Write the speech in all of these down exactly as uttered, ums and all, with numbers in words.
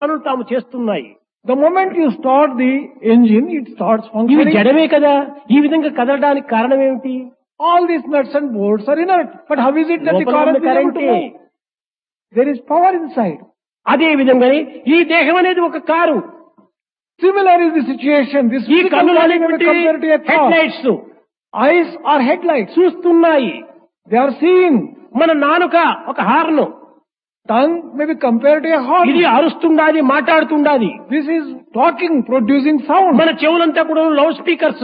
పనులు తాము చేస్తున్నాయి. The moment you start the engine, it starts ఇవి functioning. జడమే కదా, ఈ విధంగా కదలడానికి కారణం ఏమిటి? All these nuts and bolts are inert. But how is it that the లోపల car ఉన్న is able to కరెంటే. move? There is power inside. అదే విధంగానే ఈ దేహం అనేది ఒక car. Similar is the situation. This ఈ physical కన్నులు body may be అనేటువంటి compared to a head car. Lights Eyes are headlights. చూస్తున్నాయి. They are seeing. మన నాలుక ఒక horn. Tongue may be compared to a horn. ఇది అరుస్తుండాది, మాట్లాడుతుండాది. This is talking, producing sound. మన చెవులంతా కూడా loud speakers.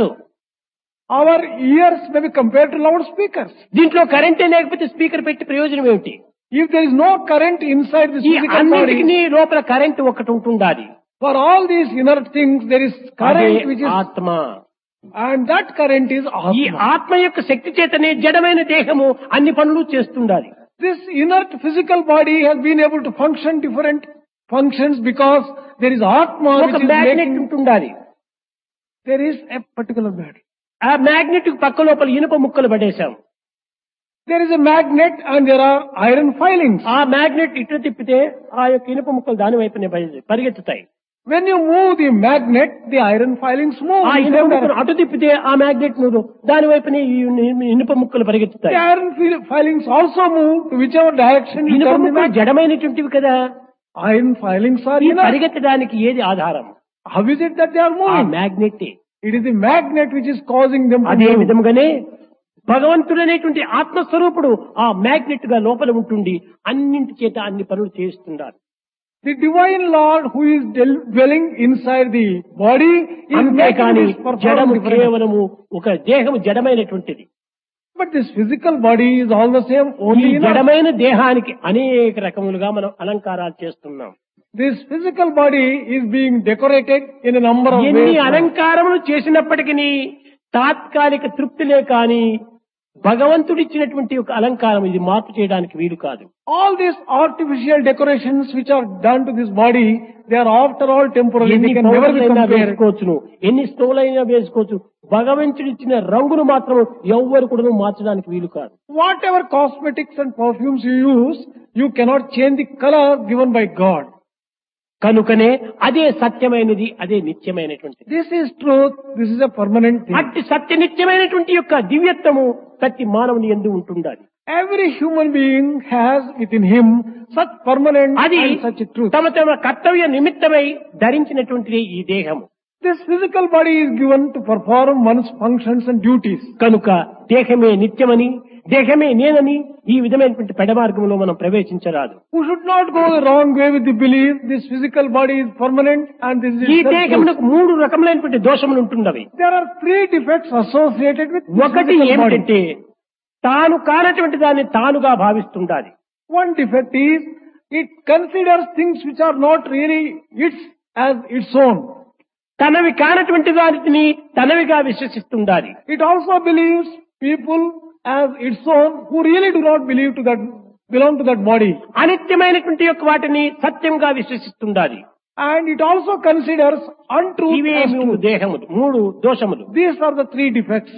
Our ears may be compared to loudspeakers. దీంట్లో కరెంటే లేకపోతే speaker పెట్టి ప్రయోజనం ఏమిటి? If there is no current inside this ఈ physical అన్నిటికీ body, లోపల కరెంట్ ఒకటి ఉంటుండాది. for all these inert things, there is అదే current which is, ఆత్మ. and that current is ఈ Atma. ఆత్మ యొక్క శక్తి చేతనే జడమైన దేహము అన్ని పనులు చేస్తుండాలి. This inert physical body has been able to function different functions because there is Atma ఒక which is మ్యాగ్నెట్ making, ఉంటుండాలి. there is a particular matter. ఆ మ్యాగ్నెట్ పక్క లోపల ఇనుప ముక్కలు పడేశాం. There is a magnet and there are iron filings. ఆ magnet ఇటు తిప్పితే ఆ యొక్క ఇనుప ముక్కలు దాని వైపునే పరి- పరిగెత్తుతాయి. When you move the magnet, the iron filings move. ఆ in ఇనుప same ముక్కలు direction. అటు తిప్పితే ఆ మ్యాగ్నెట్ ను దాని వైపునే ఈ ఇనుప ముక్కలు The పరిగెత్తుతాయి. iron fil- filings also move to whichever direction you ఇనుప turn the ముక్కలు magnet. జడమైనటువంటివి కదా. Iron filings are ఈ inert. పరిగెత్తడానికి ఏది ఆధారం? How is it that they are ఆ moving? Magnet. It is the magnet which is causing them to అదే move. విధంగానే భగవంతుడనేటువంటి ఆత్మస్వరూపుడు ఆ మ్యాగ్నెట్ గా లోపల ఉంటుండి అన్నింటి చేత అన్ని పనులు చేస్తున్నారు. The divine Lord who is del- dwelling inside the body is making అంతేకాని this perform జడము different. కేవలము ఒక దేహము జడమైనటువంటిది. But this physical body is all the same, ఈ only inert. జడమైన దేహానికి అనేక రకములుగా మనం అలంకారాలు చేస్తున్నాం. This physical body is being decorated in a number of ఎన్ని ways. అలంకారములు చేసినప్పటికీ తాత్కాలిక తృప్తిలే కాని భగవంతుడిచ్చినటువంటి ఒక అలంకారం ఇది మార్పు చేయడానికి వీలు కాదు. All these artificial decorations which are done to this body, they are after all temporary. ఎన్ని They can never be పౌడర్లైనా compared. వేసుకోవచ్చును, ఎన్ని స్టోవ్లైనా వేసుకోవచ్చు. భగవంతుడిచ్చిన రంగును మాత్రం ఎవ్వరు కూడా మార్చడానికి వీలు కాదు. Whatever cosmetics and perfumes you use, you cannot change the color given by God. కనుకనే అదే సత్యమైనది, అదే నిత్యమైనటువంటిది. This is truth. This is a permanent thing. అట్టి సత్య నిత్యమైనటువంటి యొక్క దివ్యత్వము ప్రతి మానవుని యందు ఉంటుండాలి. Every human being has within him such permanent అది and such a truth. తమ తమ కర్తవ్య నిమిత్తమై ధరించినటువంటిది ఈ దేహము. This physical body is given to perform one's functions and duties. కనుక దేహమే నిత్యమని, దేహమే నేనని ఈ విధమైనటువంటి పెడమార్గంలో మనం ప్రవేశించరాదు. We should not go the wrong way with the belief this physical body is permanent and this is ఈ itself దేహమునకు truth. మూడు రకములైనటువంటి దోషములు ఉంటున్నవి. There are three defects associated with this ఒకటి physical body. ఏమిటంటే తాను కానటువంటి దాన్ని తానుగా భావిస్తుండాలి. One defect is it considers things which are not really its as its own. తనవి కానటువంటి వాటిని తనవిగా విశ్వసిస్తుండాలి. It also believes people as its own who really do not believe to that belong to that body. అనిత్యమైనటువంటి యొక్క వాటిని సత్యంగా విశ్వసిస్తుండాలి. And it also considers untruth ఇవే as మూడు truth. దేహములు, మూడు దోషములు. These are the three defects.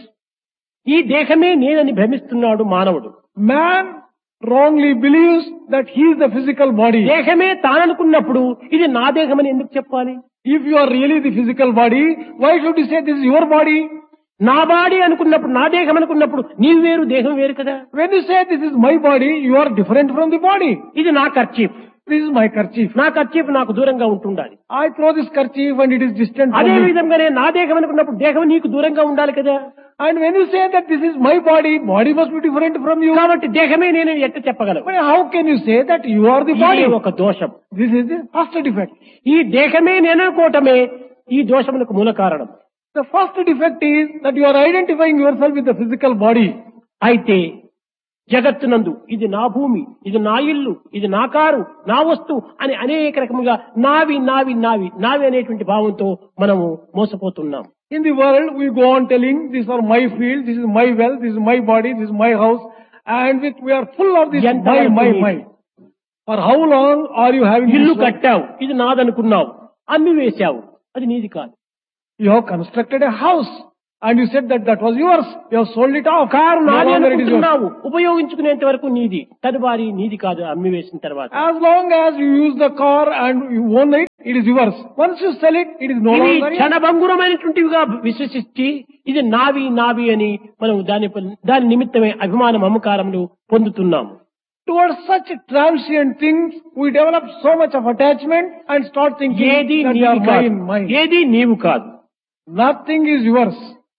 ఈ దేహమే నేనని భ్రమిస్తున్నాడు మానవుడు. Man wrongly believes that he is the physical body. దేహమే తాననుకున్నప్పుడు ఇది నా దేహమని ఎందుకు చెప్పాలి? If you are really the physical body, why should you say this is your body? నా బాడీ అనుకున్నప్పుడు, నా దేహం అనుకున్నప్పుడు నీవు వేరు, దేహం వేరు కదా. When you say this is my body, you are different from the body. ఇది నా kerchief, This is my kerchief. నా ఖర్చీఫ్ నాకు దూరంగా ఉంటుండాలి. I throw this kerchief and it is distant from అదే me. విధంగానే నా దేహం అనుకున్నప్పుడు దేహం నీకు దూరంగా ఉండాలి కదా. And when you say that this is my body, body must be different from you. కాబట్టి దేహమే నేను ఎట్ట చెప్పగలను? But how can you say that you are the ఇది body? ఒక దోషం. This is the first defect. ఈ దేహమే నేను అనుకోవటమే ఈ దోషములకు మూల కారణం. The first defect is that you are identifying yourself with the physical body. అయితే జగత్తునందు ఇది నా భూమి, ఇది నా ఇల్లు, ఇది నా కారు, నా వస్తువు అని అనేక రకముగా నావి నావి నావి నావి అనేటువంటి భావంతో మనము మోసపోతున్నాం. In the world, we go on telling, these are my field, this is my wealth, this is my body, this is my house, and with, we are full of this ఎంత my, వరకు my, నీది? my. For how long are you having ఇల్లు this? కట్టావు, ఇది నాదనుకున్నావు, అమ్మి వేశావు, అది నీది కాదు. You have constructed a house and you said that that was yours. You have sold it off. Car No నాది longer it is yours. అనుకుంటున్నావు, ఉపయోగించుకునేంత వరకు నీది, తదువారి నీది కాదు అమ్మి వేసిన తర్వాత. As long as you use the car and you own it, it is yours. Once you sell it, it is no ఇవి longer yours. క్షణభంగురమైనటువంటివిగా విశ్వసించి ఇది నావి నావి అని మనం దాని దాని నిమిత్తమే అభిమానం అమ్మకారములు పొందుతున్నాము. Towards such transient things, we develop so much of attachment and start thinking ఏది that they నీవు are కాదు, mine, mine. ఏది నీవు కాదు. Nothing is yours.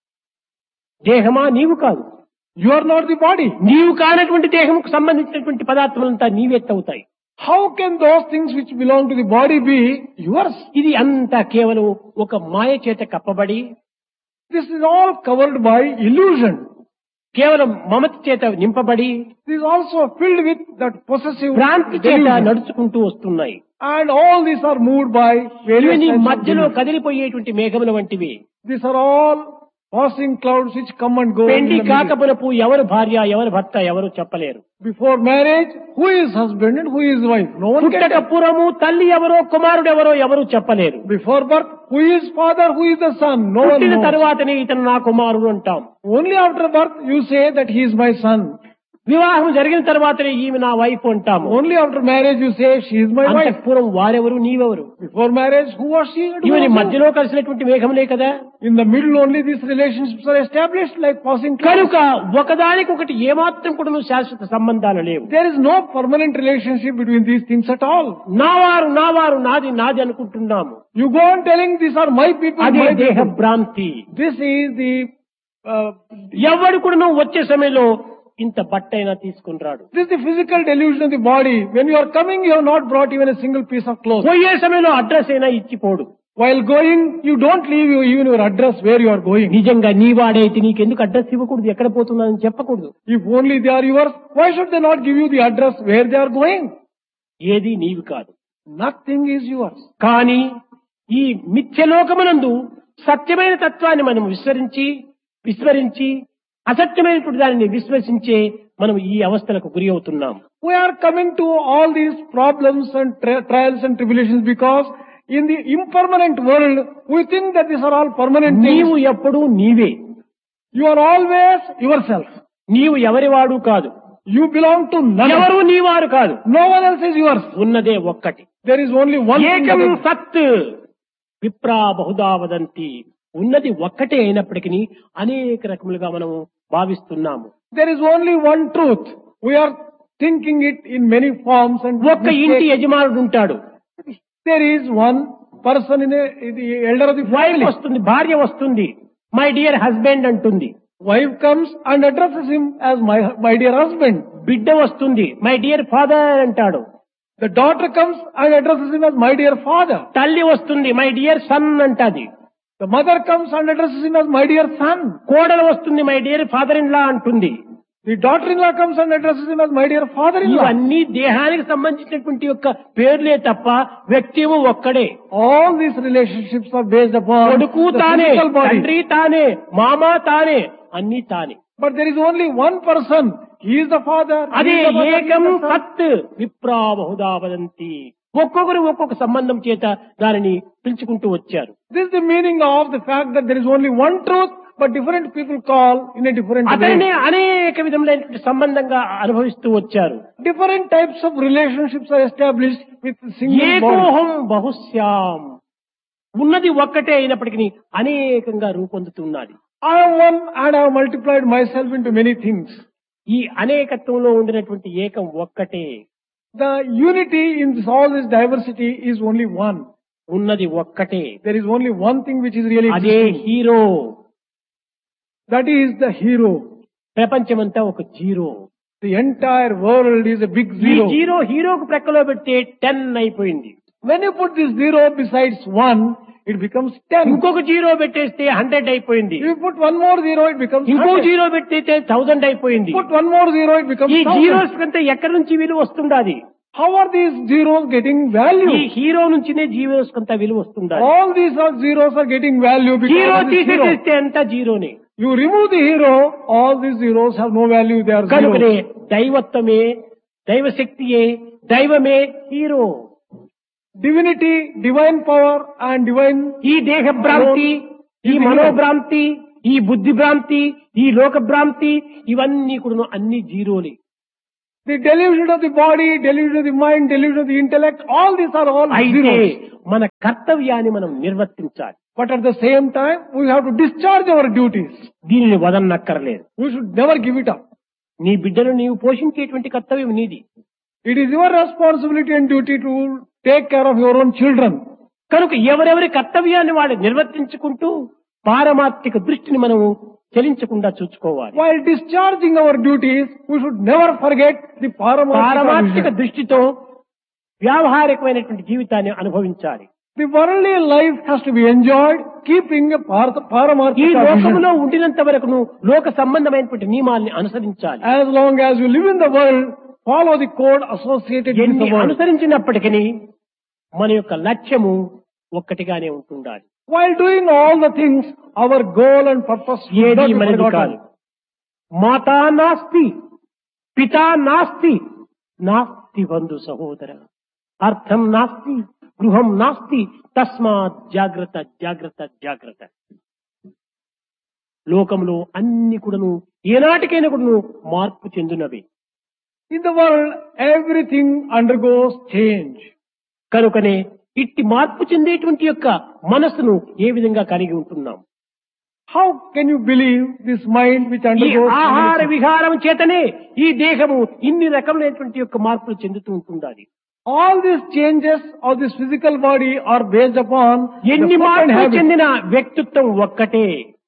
దేహమా నీవు కాదు. You are not the body. నీవు కానటువంటి దేహముకు సంబంధించినటువంటి పదార్థములంతా నీవెత్తవుతాయి. How can those things which belong to the body be yours? ఇది అంతా కేవలం ఒక మాయ చేత కప్పబడి This is all covered by illusion. కేవలం మమత చేత నింపబడి This is also filled with that possessive భ్రాంతి చేత delusion. నడుచుకుంటూ వస్తున్నాయి. And all these are moved by various ఇవన్నీ types of మధ్యలో delusion. కదిలిపోయేటువంటి మేఘముల వంటివి. These are all passing clouds which come and go. in పెండి the middle. కాకపునపు ఎవరు భార్య ఎవరు భర్త ఎవరు చెప్పలేరు. Before marriage, who is husband and who is wife? No one can పుట్టక tell. పూర్వము తల్లి ఎవరో కుమారుడు ఎవరో ఎవరు చెప్పలేరు. Before birth, who is father, who is the son? No one పుట్టిన knows. తరువాతనే ఇతను నా కుమారుడు అంటాం. Only after birth you say that he is my son. వివాహం జరిగిన తర్వాతనే ఈమె నా వైఫ్ అంటాము. Only after marriage you say she is my wife. అంతకు పూర్వం వారెవరు నీవెవరు. Before marriage, who was she and who ఇవన్నీ was he? మధ్యలో కలిసినటువంటి మేఘములే కదా. In the middle only these relationships are established like passing clouds. కనుక ఒకదానికి ఒకటి ఏమాత్రం కూడా శాశ్వత సంబంధాలు లేవు. There is no permanent relationship between these things at all. నావారు నావారు నాది నాది అనుకుంటున్నాము. You go on telling these are my people, అదే my దేహ people. భ్రాంతి. This is the uh, ఎవడు కూడా వచ్చే సమయంలో ఇంత బట్టైనా తీసుకుని రాడు. this is the physical delusion of the body. When you are coming, you have not brought even a single piece of cloth. పోయే సమయంలో అడ్రస్ అయినా ఇచ్చిపోడు. While going, you don't leave you even your address where you are going. నిజంగా నీ వాడైతే నీకెందుకు address ఇవ్వకూడదు, ఎక్కడ పోతున్నానని చెప్పకూడదు. If only they are yours, why should they not give you the address where they are going? ఏది నీవి కాదు. Nothing is yours. కానీ ఈ మిథ్యలోకమునందు సత్యమైన తత్వాన్ని మనం విస్మరించి విస్మరించి అసత్యమైనటువంటి దానిని విశ్వసించే మనం ఈ అవస్థలకు గురి అవుతున్నాం. We are coming to all these problems and tri- trials and tribulations because in the impermanent world, we think that these are all permanent నీవు things. ఎప్పుడూ నీవే. You are always yourself. నీవు ఎవరివాడు కాదు. You belong to none. ఎవరు నీవారు కాదు. No one else is yours. ఉన్నదే ఒక్కటి. There is only one thing. ఏకం that is- సత్ విప్రా బహుదా వదంతి. ఉన్నది ఒక్కటే అయినప్పటికీ అనేక రకములుగా మనము భావిస్తున్నాము. There is only one truth. We are thinking it in many forms and ఒక్క ఇంటి యజమానుడు ఉంటాడు. there is one person in, a, in the elder of the wife family. వస్తుంది, భార్య వస్తుంది, మై డియర్ హస్బెండ్ అంటుంది. Wife comes and addresses him as my my dear husband. బిడ్డ వస్తుంది, మై డియర్ ఫాదర్ అంటాడు. The daughter comes and addresses him as my dear father. తల్లి వస్తుంది, my dear son అంటాది. The mother comes and addresses him as my dear son. కోడలు వస్తుంది, my dear father in law అంటుంది. The daughter-in-law comes and addresses him as my dear father-in-law. ఇవన్నీ దేహానికి సంబంధించినటువంటి యొక్క పేర్లే తప్ప వ్యక్తిము ఒక్కడే. All these relationships are based upon కొడుకు the తానే, physical body. తండ్రి తానే, మామ తానే, అన్ని తానే. But there is only one person. He is the father. He అదే is the mother, he ఏకం is the son. సత్ విప్రా బహుదా వదంతి. ఒక్కొక్కరు ఒక్కొక్క సంబంధం చేత దానిని పిలుచుకుంటూ వచ్చారు. This is the meaning of the fact that there is only one truth, but different people call in a different అతనే way. అనేక విధములైనటువంటి సంబంధంగా అనుభవిస్తూ వచ్చారు. Different types of relationships are established with single body. ఏకోహం బహుశ్యాం. ఉన్నది ఒక్కటే అయినప్పటికీ అనేకంగా రూపొందుతున్నది. I am one and I have multiplied myself into many things. ఈ అనేకత్వంలో ఉండినటువంటి ఏకం ఒక్కటే. The unity in this, all this diversity is only one. ఉన్నది ఒక్కటే. There is only one thing which is really అదే existing. Hero. That is the hero. ప్రపంచమంతా ఒక zero. The entire world is a big ఈ zero. Zero హీరోకు ప్రక్కలో పెడితే ten అయిపోయింది. When you put this zero besides one, it becomes ten. ఇంకొక zero పెట్టేస్తే hundred అయిపోయింది. If you put one more zero, it becomes ఇంకో hundred. Zero పెట్టేస్తే thousand అయిపోయింది. Put one more zero, it becomes ఈ thousand. Zeros కంటే ఎక్కడి నుంచి విలువ వస్తుండాది? How are these zeros getting value? ఈ హీరో నుంచినే జీరోస్ కొంత విలువ వస్తుండాది. All these are zeros are getting value hero because of this hero. తీసేస్తే అంత జీరోనే. You remove the hero, all these zeros have no value, they are కనుకనే zeros. దైవత్వమే, దైవశక్తియే, దైవమే hero. Divinity, divine power and divine... ఈ దేహ భ్రాంతి, ఈ మనోభ్రాంతి, ఈ బుద్ధి భ్రాంతి, ఈ లోక భ్రాంతి, ఇవన్నీ కూడా అన్ని జీరోలే. The delusion of the body, delusion of the mind, delusion of the intellect, all these are all అయితే zeros. మన కర్తవ్యాన్ని మనం నిర్వర్తించాలి. But at the same time, we have to discharge our duties. దీనిని వదన్నక్కర్లేదు. We should never give it up. నీ బిడ్డను నీవు పోషించేటువంటి కర్తవ్యం నీది. It is your responsibility and duty to take care of your own children. కనుక ఎవరెవరి కర్తవ్యాన్ని వాడు నిర్వర్తించుకుంటూ పారమార్థిక దృష్టిని మనము చెలించకుండా చూసుకోవాలి. While discharging our duties, we should never forget the పారమార్థిక paramarthika. దృష్టితో వ్యావహారికమైనటువంటి జీవితాన్ని అనుభవించాలి. The worldly life has to be enjoyed, keeping a par- ఈ paramarthika vision. లోకములో ఉండినంత వరకు లోక సంబంధమైనటువంటి నియమాల్ని అనుసరించాలి. As long as you live in the world, follow the code associated with ఎన్ని the world. అనుసరించినప్పటికీ మన యొక్క లక్ష్యము ఒక్కటిగానే ఉంటుండాలి. While doing all the things, our goal and purpose should ఏది not be మనది కాదు. forgotten. మాతా నాస్తి, పితా నాస్తి, నాస్తి బంధు సహోదర, అర్థం నాస్తి, గృహం నాస్తి, తస్మాత్ జాగ్రత్త జాగ్రత్త జాగ్రత్త. లోకంలో అన్ని కూడాను ఏనాటికైనా కూడాను మార్పు చెందినవి. In the world, everything undergoes change. కనుకనే ఇట్టి మార్పు చెందేటువంటి యొక్క మనస్సును ఏ విధంగా కలిగి ఉంటున్నాం? How can you believe this mind which ఈ undergoes ఆహార change? విహారం చేతనే ఈ దేహము ఇన్ని రకములైనటువంటి యొక్క మార్పులు చెందుతూ ఉంటుండాలి. All these changes of this physical body are based upon the ఎన్ని food and మార్పులు habits. చెందిన వ్యక్తిత్వం ఒక్కటే.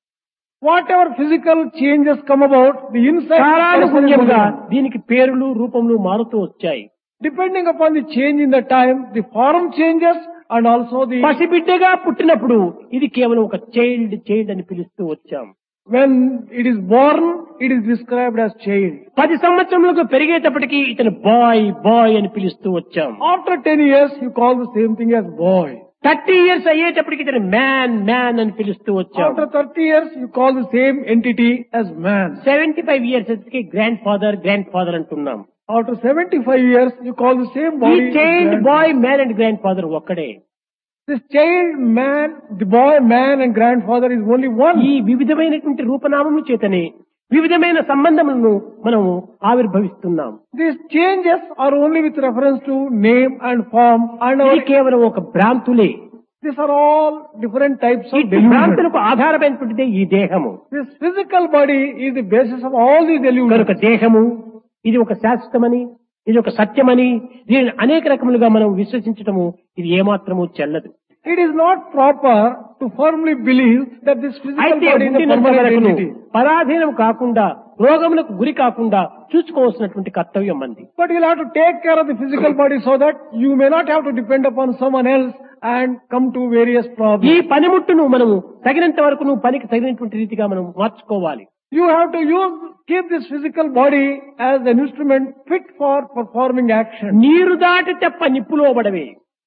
Whatever physical changes come about, the inside person is కాలానుగుణ్యముగా different. దీనికి పేర్లు రూపములు మారుతూ వచ్చాయి. Depending upon the change in the time, the form changes and also the పసిబిడ్డగా పుట్టినప్పుడు ఇది కేవలం ఒక చైల్డ్ చైల్డ్ అని పిలుస్తూ వచ్చాం. when it is born, it is described as child. పది సంవత్సరములకు పెరిగేటప్పటికి ఇతను బాయ్ బాయ్ అని పిలుస్తూ వచ్చాం. After ten years, you call the same thing as boy. Thirty years అయ్యేటప్పటికి ఇతను మ్యాన్ మ్యాన్ అని పిలుస్తూ వచ్చాం. After thirty years, you call the same entity as man. Seventy five years grand father grand father అంటున్నాం. After seventy-five years, you call the same ఈ body as child grandfather. Bye man and grand father ఒక్కడే. This child, man, the boy, man and grandfather is only one. ఈ వివిధమైనటువంటి రూపనామముల చేతనే వివిధమైన సంబంధములను మనము ఆవిర్భవిస్తున్నాం. These changes are only with reference to name and form and our, ఇది కేవలం ఒక భ్రాంతులే. these are all different types ఈ of delusion. భ్రాంతులకు ఆధారమైనటువంటిదే ఈ దేహము. This physical body is the basis of all these delusions. కనుక దేహము ఇది ఒక శాశ్వతమని, ఇది ఒక సత్యమని, దీనిని అనేక రకములుగా మనం విశ్వసించటము ఇది ఏమాత్రము చెల్లదు. It is not proper to firmly believe that this physical అయితే body is a ఉండినంత permanent వరకును entity. పరాధీనం కాకుండా రోగములకు గురి కాకుండా చూసుకోవాల్సినటువంటి కర్తవ్యం మంది. But you'll have to take care of the physical body so that you may not have to depend upon someone else and come to various ఈ problems. పనిముట్టును మనము తగినంత వరకు నువ్వు పనికి తగినటువంటి రీతిగా మనం మార్చుకోవాలి. You have to use, keep this physical body as an instrument fit for performing action. నీరు దాటి తెప్ప నిప్పులో పడవే.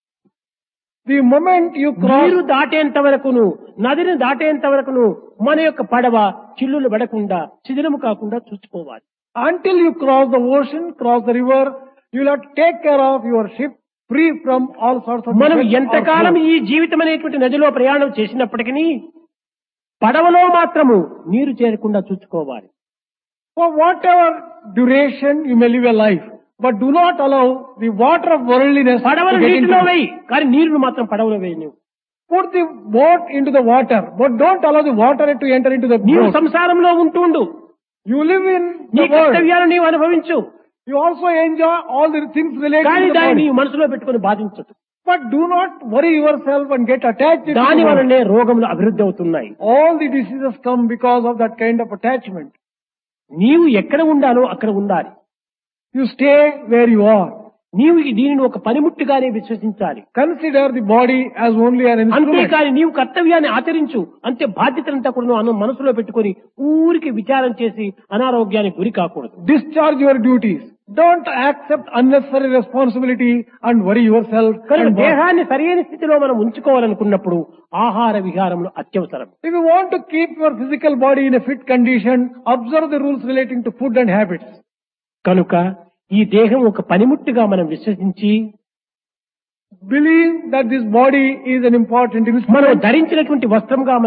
The moment you నీరు cross, దాటేంత వరకును నదిని దాటేంత వరకును మన యొక్క పడవ చిల్లులు పడకుండా శిథిలము కాకుండా చూసుకోవాలి. until you cross the ocean, cross the river, you'll have to take care of your ship free from all sorts of మనం defects or ఎంతకాలం flaws. ఈ జీవితం అనేటువంటి నదిలో ప్రయాణం చేసినప్పటికీ పడవలో మాత్రము నీరు చేరకుండా చూసుకోవాలి. For whatever duration you may live a life, but do not allow the water of worldliness to పడవను get నీటిలో into. వేయి, కానీ నీరును మాత్రం పడవలో వేయి. నువ్వు Put the boat into the water, but don't allow the water to enter into the నీవు boat. సంసారంలో ఉంటుండు, You live in నీ the world. కర్తవ్యాలను నీవు అనుభవించు, You also enjoy all the things related కానీ to the దాన్ని body. నీవు మనసులో పెట్టుకుని బాధించదు. But do not worry yourself and get attached to దాని the world. వలనే రోగములు అభివృద్ధి అవుతున్నాయి. All the diseases come because of that kind of attachment. నీవు ఎక్కడ ఉండాలో అక్కడ ఉండాలి. You stay where you are. నీవు ఈ దీనిని ఒక పనిముట్టుగానే విశ్వసించాలి. Consider the body as only an instrument. అంతేకాని నీవు కర్తవ్యాన్ని ఆచరించు, అంతే బాధ్యతలంతా కూడా అను మనసులో పెట్టుకొని ఊరికి విచారం చేసి అనారోగ్యానికి గురి కాకూడదు. Discharge your duties. Don't accept unnecessary responsibility and worry yourself. కనుక and bother. దేహాన్ని సరైన స్థితిలో మనం ఉంచుకోవాలనుకున్నప్పుడు ఆహార విహారములు అత్యవసరం. If you want to keep your physical body in a fit condition, observe the rules relating to food and habits. కనుక ఈ దేహం ఒక పనిముట్టుగా మనం విశ్వసించి Believe that this body is an important మనం instrument. ధరించినటువంటి వస్త్రంగా మనము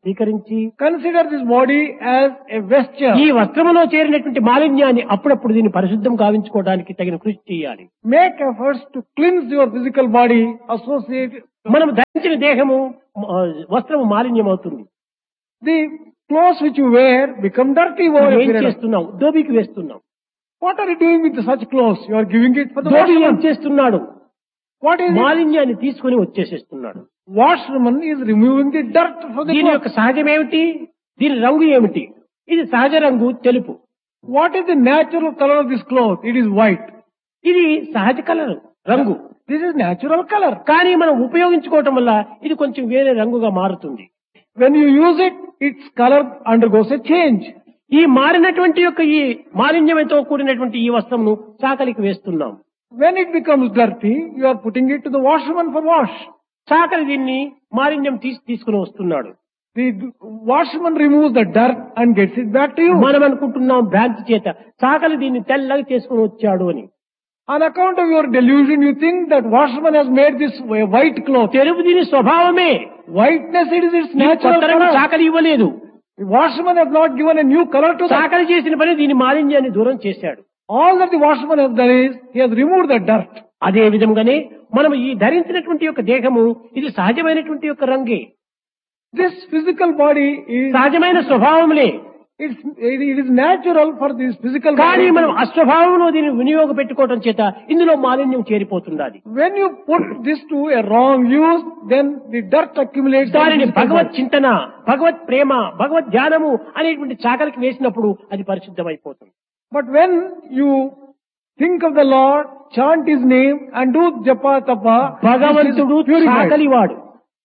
స్వీకరించి consider this body as a vesture. ఈ వస్త్రములో చేరినటువంటి మాలిన్యాన్ని అప్పుడప్పుడు దీన్ని పరిశుద్ధం గావించుకోవడానికి తగిన కృషి చేయాలి. Make efforts to cleanse your physical body associated. మనం ధరించిన దేహము ఆ, వస్త్రము మాలిన్యం అవుతుంది. The clothes which you wear become dirty over a ఏం period of- చేస్తున్నాం? దోబికి వేస్తున్నాం. What are you doing with such clothes? You are giving it for the dhobi ఏం washerman. చేస్తున్నాడు? What is it? మాలిన్యాన్ని తీసుకుని వచ్చేసేస్తున్నాడు. Washerman is removing the dirt from the దీని యొక్క clothes. సహజం ఏమిటి? దీని రంగు ఏమిటి? ఇది సహజ రంగు తెలుపు. What is the natural color of this cloth? It is white. ఇది సహజ కలర్ రంగు. This is natural color. కానీ మనం ఉపయోగించుకోవటం వల్ల ఇది కొంచెం వేరే రంగుగా మారుతుంది. When you use it, its color undergoes a change. ఈ మారినటువంటి యొక్క ఈ మాలిన్యంతో కూడినటువంటి ఈ వస్త్రమును చాకలికి వేస్తున్నాం. When it becomes dirty, you are putting it to the washerman for wash. చాకలి దీన్ని మాలిన్యం తీసి తీసుకుని వస్తున్నాడు. The washerman removes the dirt and gets it back to you. మనం అనుకుంటున్నాం భ్రాంతి చేత చాకలి దీన్ని తెల్లగా చేసుకుని వచ్చాడు అని. On account of your delusion, you think that washerman has made this a white cloth. తెలుపు దీని స్వభావమే. Whiteness, it is its ఈ natural కొత్త రంగు color. చాకలి ఇవ్వలేదు. The washerman has not given a new color to that. చాకలి చేసిన పని దీని మాలిన్యాన్ని దూరం చేశాడు. All that the washerman has done is, he has removed the dirt. అదే విధంగానే మనం ఈ ధరించినటువంటి యొక్క దేహము ఇది సహజమైనటువంటి యొక్క రంగే, This physical body is, సహజమైన స్వభావములే. it's, it it is natural for this physical కానీ body. మనం అస్వభావంలో దీన్ని వినియోగ పెట్టుకోవడం చేత ఇందులో మాలిన్యం చేరిపోతుండాలి. When you put this to a wrong use, then the dirt accumulates. in the దానిని physical భగవత్ body. చింతన, భగవత్ ప్రేమ, భగవత్ ధ్యానము అనేటువంటి చాకలికి వేసినప్పుడు అది పరిశుద్ధమైపోతుంది. But when you think of the Lord, chant His name and do japa tapa, భగవంతుడు this is purified. చాకలివాడు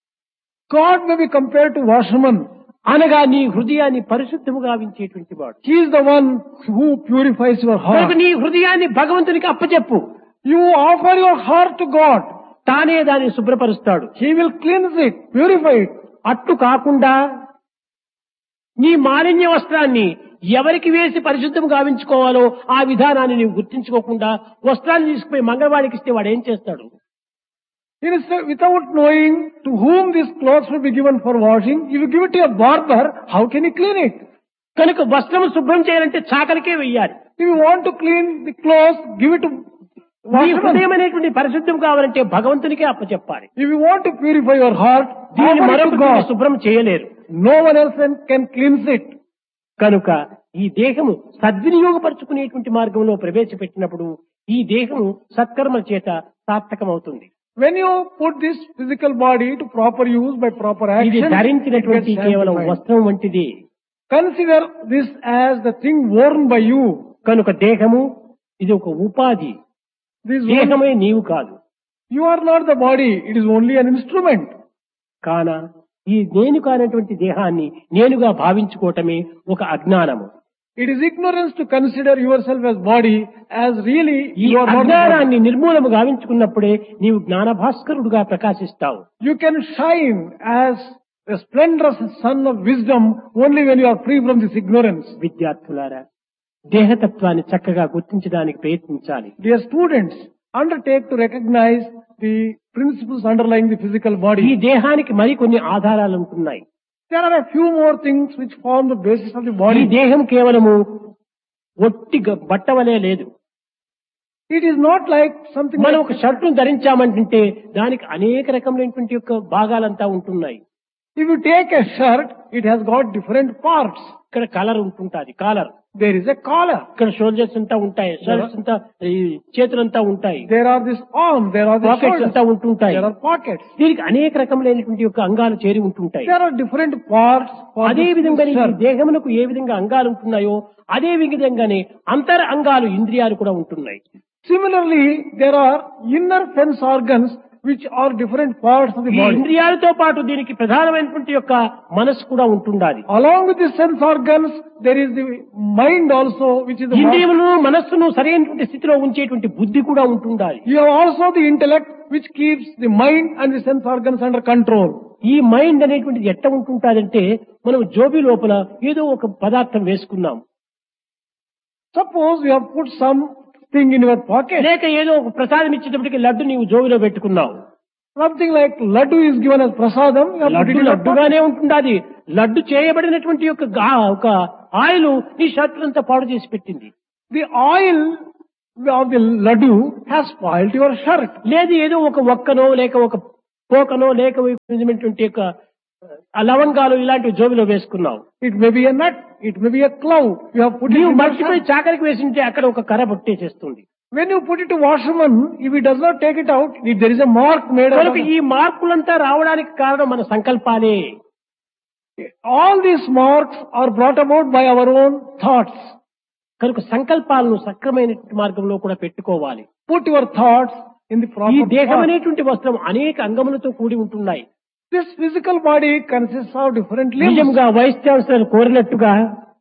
God may be compared to washerman. అనగా నీ హృదయాన్ని పరిశుద్ధముగా గావించేటువంటి వాడు. He is the one who purifies your కనుక heart. నీ హృదయాన్ని భగవంతునికి అప్పచెప్పు. You offer your heart to God. తానే దాన్ని శుభ్రపరుస్తాడు. He will cleanse it, purify it. అట్టు కాకుండా నీ మాలిన్య వస్త్రాన్ని ఎవరికి వేసి పరిశుద్ధం గావించుకోవాలో ఆ విధానాన్ని నీవు గుర్తించుకోకుండా వస్త్రాన్ని తీసుకుపోయి మంగళవాడికి ఇస్తే వాడు ఏం చేస్తాడు? Instead, without knowing to whom these clothes will be given for washing, if you give it to a barber, how can he clean it? కనుక వస్త్రం శుభ్రం చేయాలంటే చాకలికే వెయ్యాలి. If you want to clean the clothes, give it to నీ washerman. హృదయం అనేటువంటి పరిశుద్ధం కావాలంటే భగవంతునికే అప్పచెప్పాలి. If you want to purify your heart, దీన్ని offer it to మరొకటి God. శుభ్రం చేయలేరు. No one else can, can cleanse it. కనుక ఈ దేహము సద్వినియోగపరుచుకునేటువంటి మార్గంలో ప్రవేశపెట్టినప్పుడు ఈ దేహము సత్కర్మల చేత సార్థకమవుతుంది. When you put this physical body to proper use by proper ఇది action, it ధరించినటువంటి gets కేవలం sanctified. వస్త్రం వంటిది. Consider this as the thing worn by you. కనుక దేహము ఇది ఒక ఉపాధి. This one, దేహమే నీవు కాదు. you are not the body, it is only an instrument. కాన ఈ నేను కానటువంటి దేహాన్ని నేనుగా భావించుకోవటమే ఒక అజ్ఞానము. It is ignorance to consider yourself as body, as really ఈ you are not the body. అజ్ఞానాన్ని నిర్మూలము గావించుకున్నప్పుడే నీవు జ్ఞాన భాస్కరుడుగా ప్రకాశిస్తావు. You can shine as a splendorous sun of wisdom only when you are free from this ignorance. విద్యార్థులారా, దేహతత్వాన్ని చక్కగా గుర్తించడానికి ప్రయత్నించాలి. Dear students, undertake to recognize the principles underlying the physical ఈ body. దేహానికి మరికొన్ని ఆధారాలు ఉంటున్నాయి. There are a few more things which form the basis of the ఈ body. దేహం కేవలము ఒట్టి గ- బట్ట వలె లేదు. It is not like something మనం like, ఒక షర్టును ధరించామంటే దానికి అనేక రకములైనటువంటి యొక్క భాగాలంతా ఉంటున్నాయి. if you take a shirt, it has got different parts. ఇక్కడ colour ఉంటుంటాది, caller. There is a collar. ఇక్కడ షోల్డర్స్ అంతా ఉంటాయి, షర్ట్స్ అంతా, ఈ చేతులంతా ఉంటాయి, There are this arm, there are the pockets shoulders, అంతా ఉంటుంటాయి. there are pockets. దీనికి అనేక రకములైనటువంటి యొక్క అంగాలు చేరి ఉంటుంటాయి. There are different parts for అదే this విధంగా ఈ shirt. దేహమునకు ఏ విధంగా అంగాలు ఉంటున్నాయో అదే విధంగానే అంతర్ అంగాలు ఇంద్రియాలు కూడా ఉంటున్నాయి. Similarly, there are inner sense organs which are different parts of the ఈ body. ఇంద్రియాలతో పాటు దీనికి ప్రధానమైనటువంటి యొక్క మనసు కూడా ఉంటుండాలి. Along with the sense organs, there is the mind also, which is the master. ఇంద్రియములను మనస్సును సరైనటువంటి స్థితిలో ఉంచేటువంటి బుద్ధి కూడా ఉంటుండాలి. You have also the intellect which keeps the mind and the sense organs under control. ఈ మైండ్ అనేటువంటిది ఎట్ట ఉంటుంటాదంటే మనం జోబి లోపల ఏదో ఒక పదార్థం వేసుకున్నాం, Suppose you have put something in your pocket. లేక ఏదో ఒక ప్రసాదం ఇచ్చేటప్పటికి లడ్డు నీవు జోబిలో పెట్టుకున్నావు. Something like laddu is given as prasadam. You have put it laddu in a pot. లడ్డుగానే ఉంటుంది. అది లడ్డు చేయబడినటువంటి యొక్క గా- ఒక ఆయిల్ నీ షర్ట్ అంతా పాడు చేసి పెట్టింది. The oil of the laddu has spoiled your shirt. లేదు ఏదో ఒక ఒక్కనో లేక ఒక పోకనో లేక విధమైనటువంటి యొక్క ఆ లవంగాలు ఇలాంటివి జోబిలో వేసుకున్నావు. It may be a nut. It may be a clove. You have put it నీవు in your మర్చిపోయి shirt. చాకరికి వేసింటే అక్కడ ఒక కర్ర పుట్టేసేస్తుంది. When you put it to washerman, if he does not take it out, if there is a mark made out of కనుక ఈ మార్పులంతా రావడానికి కారణం మన సంకల్పాలే. it. All these marks are brought about by our own thoughts. కనుక సంకల్పాలను సక్రమైన మార్గంలో కూడా పెట్టుకోవాలి. Put your thoughts in the ఈ proper దేహం path. అనేటువంటి వస్త్రం అనేక అంగములతో కూడి ఉంటున్నాయి. This physical body consists of different limbs. నిజంగా వైస్ ఛాన్సలర్ కోరినట్టుగా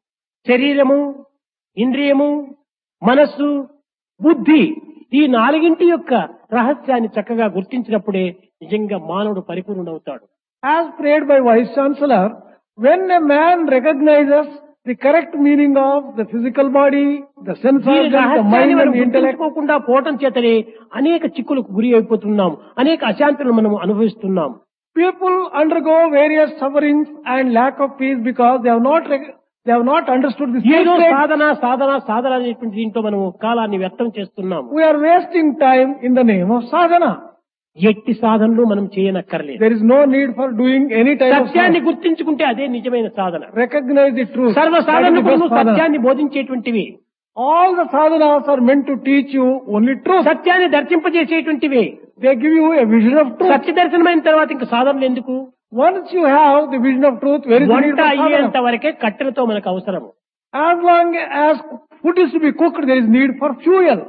శరీరము, ఇంద్రియము, మనస్సు, బుద్ధి ఈ నాలుగింటి యొక్క రహస్యాన్ని చక్కగా గుర్తించినప్పుడే నిజంగా మానవుడు పరిపూర్ణుడవుతాడు. As prayed by Vice Chancellor, when a man recognizes the correct meaning of the physical body, the sense ఈ organs, the రహస్యాన్ని mind మనం and the intellect, గుర్తించుకోకుండా పోవటం చేతనే అనేక చిక్కులకు గురి అయిపోతున్నాం, అనేక అశాంతులను మనం అనుభవిస్తున్నాం. people undergo various sufferings and lack of peace because they have not rec- they have not understood the ఏదో secret. సాధన సాధన సాధన అనేటువంటి దీంట్లో మనం కాలాన్ని వ్యర్థం చేస్తున్నాం. We are wasting time in the name of sadhana. ఎట్టి సాధనలు మనం చేయనక్కర్లేదు. There is no need for doing any type of సత్యాన్ని sadhana. గుర్తించుకుంటే అదే నిజమైన సాధన. Recognize the truth. సర్వ That is the సాధనలు best sadhana. సత్యాన్ని బోధించేటువంటివి, All the sadhanas are meant to teach you only truth. సత్యాన్ని దర్శింపజేసేటువంటివి. They give you a vision of truth. సత్య దర్శనమైన తర్వాత ఇంకా సాధనలు ఎందుకు? Once you have the vision of truth, where is the need వంట for అయ్యేంత sadhana? వరకే కట్టెలతో మనకు అవసరం. As long as food is to be cooked, there is need for fuel.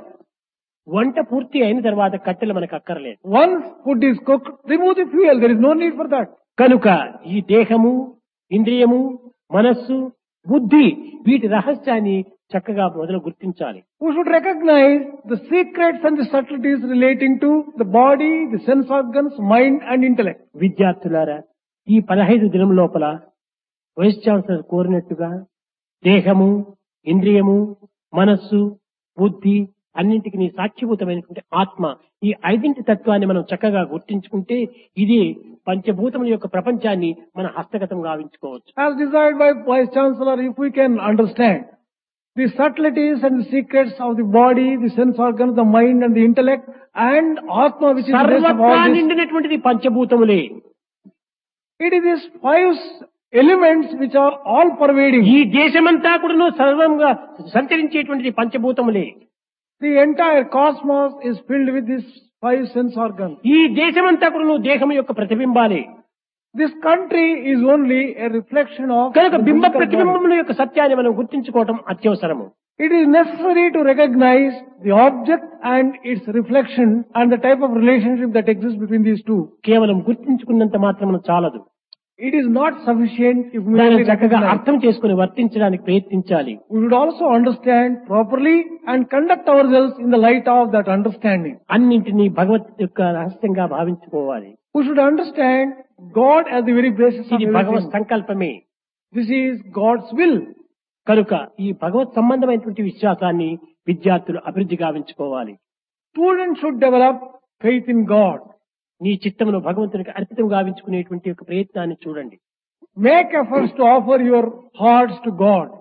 వంట పూర్తి అయిన తర్వాత కట్టెలు మనకు అక్కర్లేదు. Once food is cooked, remove the fuel. There is no need for that. కనుక ఈ దేహము, ఇంద్రియము, మనస్సు, బుద్ధి వీటి రహస్యాన్ని చక్కగా మొదలు గుర్తించాలి. We should recognize the secrets and the subtleties relating to the body, the sense organs, mind and intellect. విద్యార్థులారా, ఈ పదహైదు దినం లోపల వైస్ ఛాన్సలర్ కోరినట్టుగా దేహము, ఇంద్రియము, మనస్సు, బుద్ధి అన్నింటికి నీ సాక్షిభూతమైనటువంటి ఆత్మ ఈ ఐదింటి తత్వాన్ని మనం చక్కగా గుర్తించుకుంటే ఇది పంచభూతముల యొక్క ప్రపంచాన్ని మన హస్తగతం గావించుకోవచ్చు. As desired by Vice Chancellor, if we can understand the subtleties and the secrets of the body, the sense organs, the mind and the intellect and Atma, which is the base of సర్వత్రా all this, నిండినటువంటిది పంచభూతములే. it is these five elements which are all pervading. ఈ దేశమంతా కూడా సర్వంగా సంచరించేటువంటిది పంచభూతములే. The entire cosmos is filled with these five sense organs. ఈ దేశమంతా కూడా దేహం యొక్క ప్రతిబింబాలే. This country is only a reflection of కనుక the బింబ physical body. ప్రతిబింబముల యొక్క సత్యాన్ని మనం గుర్తించుకోవటం అత్యవసరము. It is necessary to recognize the object and its reflection and the type of relationship that exists between these two. కేవలం గుర్తించుకున్నంత మాత్రం చాలదు. It is not sufficient if we దాన్ని only చక్కగా recognize. అర్థం చేసుకుని వర్తించడానికి ప్రయత్నించాలి. We should also understand properly and conduct ourselves in the light of that understanding. అన్నింటినీ భగవత్ యొక్క రహస్యంగా భావించుకోవాలి. We should understand God as the very basis of ఇది భగవత్ everything. సంకల్పమే. This is God's will. కనుక ఈ భగవత్ సంబంధమైనటువంటి విశ్వాసాన్ని విద్యార్థులు అభివృద్ధి గావించుకోవాలి. Students should develop faith in God. నీ చిత్తమును భగవంతునికి అర్పితం గావించుకునేటువంటి ఒక ప్రయత్నాన్ని చూడండి. Make efforts to offer your hearts to God.